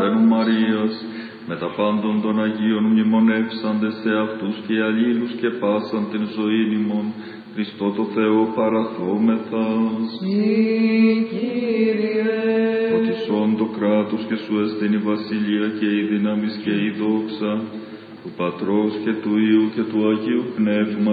παρθένου Μαρίας, με τα πάντων των Αγίων μνημονεύσαντες σε αυτούς και αλλήλους και πάσαν την ζωήν ημών, Χριστό το Θεό παραθόμεθα. Ότι σών το κράτος και σου εστίν η βασιλεία και η δύναμις και η δόξα, του Πατρός και του Υιού και του Αγίου Πνεύματος.